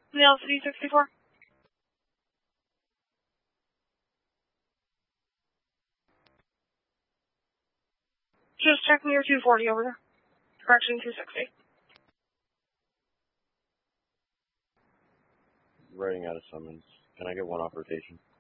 Nail City 64. Just checking your 240 over there. Correction 260. Writing out a summons. Can I get one off rotation?